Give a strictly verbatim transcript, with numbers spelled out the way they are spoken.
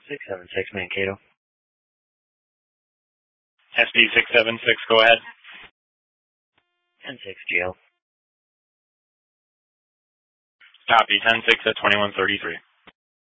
six seven six Mankato. S D six seven six, go ahead. ten six G L. Copy, ten six at twenty-one thirty-three.